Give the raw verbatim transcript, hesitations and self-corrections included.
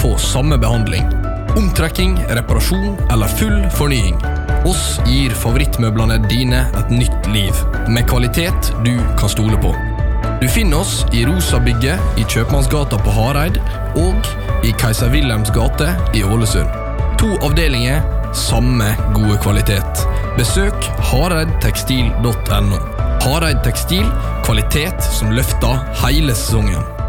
få samme behandling. Omtrekking, reparasjon eller full fornying. Oss gir favorittmøblene dine et nytt liv, med kvalitet du kan stole på. Du finner oss i Rosabygget i Kjøpmannsgata på Hareid og i Kaiser Wilhelms gate i Ålesund. To avdelinger, samme gode kvalitet. Besøk hareidtekstil punktum no. Hareid Tekstil, kvalitet som løfter hele sesongen.